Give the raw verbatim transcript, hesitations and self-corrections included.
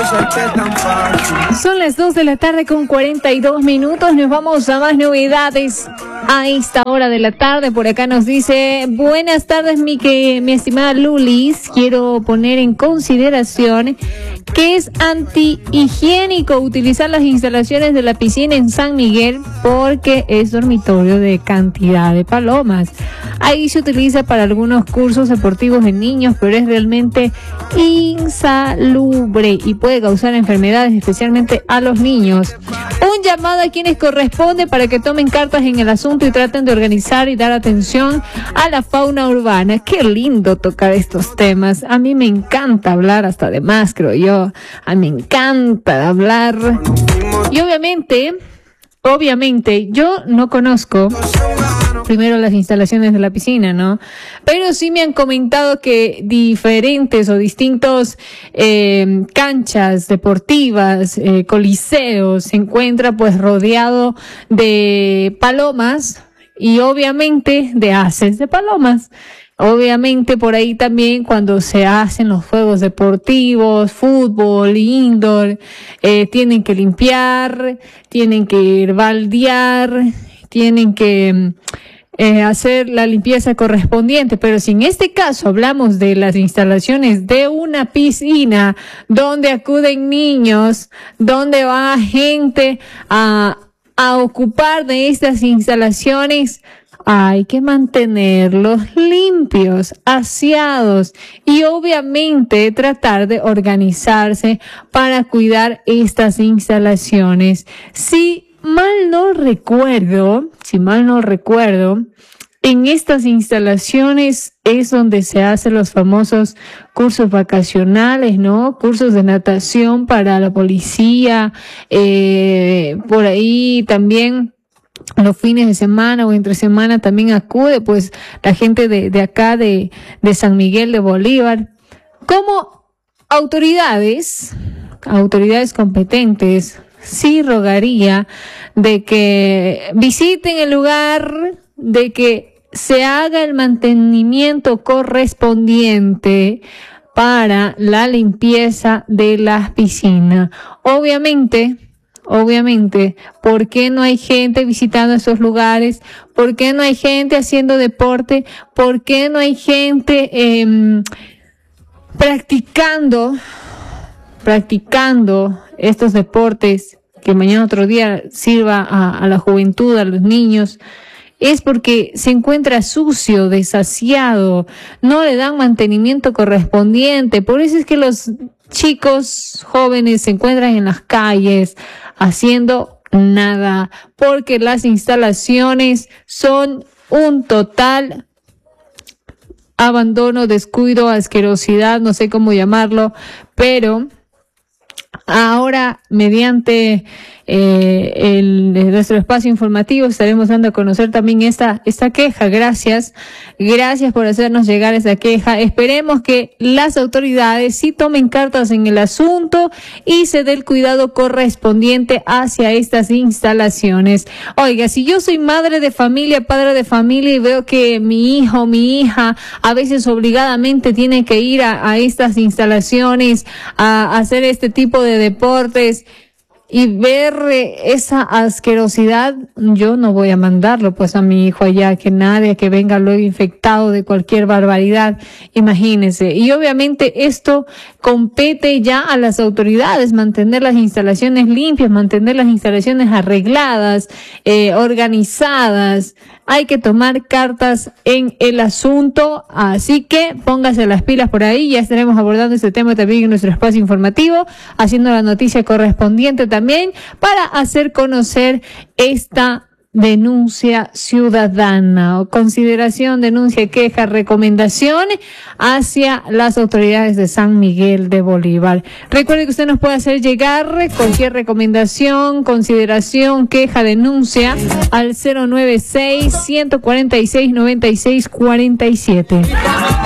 Son las dos de la tarde con cuarenta y dos minutos. Nos vamos a más novedades a esta hora de la tarde. Por acá nos dice: buenas tardes, mi, que, mi estimada Lulis. Quiero poner en consideración que es antihigiénico utilizar las instalaciones de la piscina en San Miguel porque es dormitorio de cantidad de palomas. Ahí se utiliza para algunos cursos deportivos de niños, pero es realmente insalubre y puede causar enfermedades, especialmente a los niños. Un llamado a quienes corresponde para que tomen cartas en el asunto y traten de organizar y dar atención a la fauna urbana. Qué lindo tocar estos temas. A mí me encanta hablar hasta de más, creo yo. A mí me encanta hablar. Y obviamente, obviamente, yo no conozco primero las instalaciones de la piscina, ¿no? Pero sí me han comentado que diferentes o distintos eh, canchas deportivas, eh, coliseos, se encuentra pues rodeado de palomas y obviamente de haces de palomas. Obviamente por ahí también cuando se hacen los juegos deportivos, fútbol, indoor, eh, tienen que limpiar, tienen que baldear, tienen que eh, hacer la limpieza correspondiente. Pero si en este caso hablamos de las instalaciones de una piscina donde acuden niños, donde va gente a, a ocupar de estas instalaciones, hay que mantenerlos limpios, aseados y obviamente tratar de organizarse para cuidar estas instalaciones. Si mal no recuerdo, si mal no recuerdo, en estas instalaciones es donde se hacen los famosos cursos vacacionales, ¿no? Cursos de natación para la policía, eh, por ahí también los fines de semana o entre semana también acude pues la gente de, de acá de, de San Miguel de Bolívar. Como autoridades, autoridades competentes, sí rogaría de que visiten el lugar, de que se haga el mantenimiento correspondiente para la limpieza de las piscinas. Obviamente, Obviamente, ¿por qué no hay gente visitando esos lugares? ¿Por qué no hay gente haciendo deporte? ¿Por qué no hay gente eh, practicando, practicando estos deportes que mañana otro día sirva a, a la juventud, a los niños? Es porque se encuentra sucio, desasiado, no le dan mantenimiento correspondiente. Por eso es que los chicos jóvenes se encuentran en las calles haciendo nada, porque las instalaciones son un total abandono, descuido, asquerosidad, no sé cómo llamarlo, pero ahora mediante eh, el, nuestro espacio informativo estaremos dando a conocer también esta esta queja. Gracias, gracias por hacernos llegar esa queja. Esperemos que las autoridades sí tomen cartas en el asunto y se dé el cuidado correspondiente hacia estas instalaciones. Oiga, si yo soy madre de familia, padre de familia y veo que mi hijo, mi hija a veces obligadamente tiene que ir a, a estas instalaciones a, a hacer este tipo de deportes y ver esa asquerosidad, yo no voy a mandarlo pues a mi hijo allá, que nadie que venga luego infectado de cualquier barbaridad, imagínense. Y obviamente esto compete ya a las autoridades, mantener las instalaciones limpias, mantener las instalaciones arregladas, eh, organizadas. Hay que tomar cartas en el asunto, así que póngase las pilas por ahí. Ya estaremos abordando este tema también en nuestro espacio informativo, haciendo la noticia correspondiente también para hacer conocer esta denuncia ciudadana o consideración, denuncia, queja, recomendación hacia las autoridades de San Miguel de Bolívar. Recuerde que usted nos puede hacer llegar cualquier recomendación, consideración, queja, denuncia al cero nueve seis, uno cuatro seis, nueve seis cuatro siete.